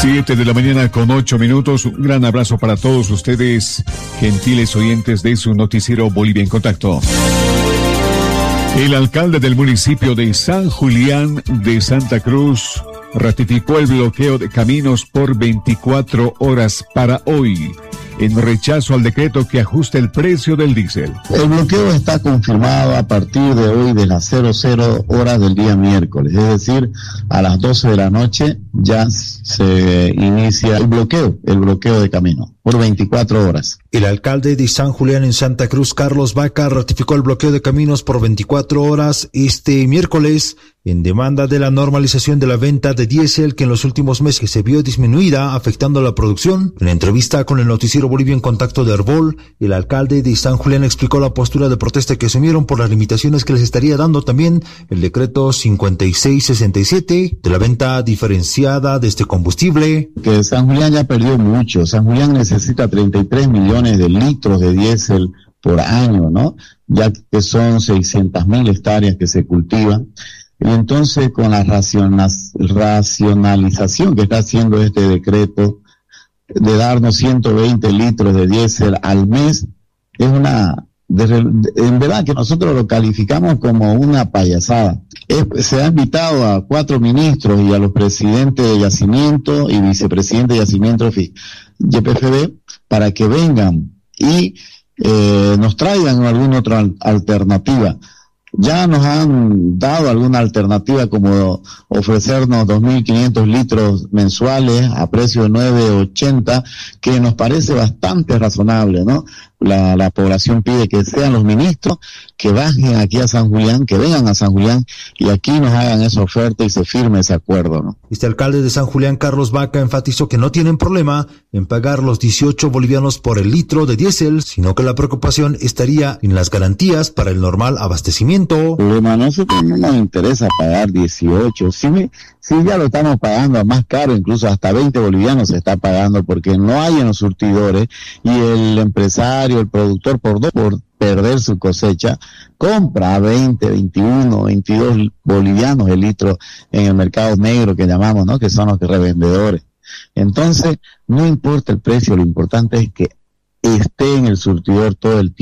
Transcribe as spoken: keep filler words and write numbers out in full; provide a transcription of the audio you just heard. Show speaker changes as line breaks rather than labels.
Siete de la mañana con ocho minutos. Un gran abrazo para todos ustedes, gentiles oyentes de su noticiero Bolivia en Contacto. El alcalde del municipio de San Julián de Santa Cruz ratificó el bloqueo de caminos por veinticuatro horas para hoy, en rechazo al decreto que ajusta el precio del diésel.
El bloqueo está confirmado a partir de hoy de las cero cero horas del día miércoles, es decir, a las doce de la noche ya se inicia el bloqueo, el bloqueo de camino, por veinticuatro horas.
El alcalde de San Julián en Santa Cruz, Carlos Vaca, ratificó el bloqueo de caminos por veinticuatro horas este miércoles en demanda de la normalización de la venta de diésel que en los últimos meses se vio disminuida, afectando la producción. En entrevista con el noticiero Bolivia en Contacto de Herbol, el alcalde de San Julián explicó la postura de protesta que asumieron por las limitaciones que les estaría dando también el decreto cincuenta y seis sesenta y siete de la venta diferenciada de este combustible.
Que San Julián ya perdió mucho. San Julián necesita treinta y tres millones de litros de diésel por año, ¿no? Ya que son seiscientas mil hectáreas que se cultivan. Y entonces, con la raciona- racionalización que está haciendo este decreto de darnos ciento veinte litros de diésel al mes, es una, de, de, en verdad que nosotros lo calificamos como una payasada. Es, se ha invitado a cuatro ministros y a los presidentes de yacimiento y vicepresidentes de yacimiento de Y P F B para que vengan y eh, nos traigan alguna otra alternativa. Ya nos han dado alguna alternativa como ofrecernos dos mil quinientos litros mensuales a precio de nueve ochenta, que nos parece bastante razonable, ¿no? La, la población pide que sean los ministros que bajen aquí a San Julián, que vengan a San Julián y aquí nos hagan esa oferta y se firme ese acuerdo, ¿no?
Este alcalde de San Julián, Carlos Vaca, enfatizó que no tienen problema en pagar los dieciocho bolivianos por el litro de diésel, sino que la preocupación estaría en las garantías para el normal abastecimiento.
Problema, a nosotros no nos interesa pagar dieciocho, si, me, si ya lo estamos pagando a más caro, incluso hasta veinte bolivianos se está pagando porque no hay en los surtidores y el empresario, el productor, por dos, por perder su cosecha, compra a veinte, veintiuno, veintidós bolivianos el litro en el mercado negro que llamamos, ¿no? Que son los revendedores. Entonces, no importa el precio, lo importante es que esté en el surtidor todo el tiempo.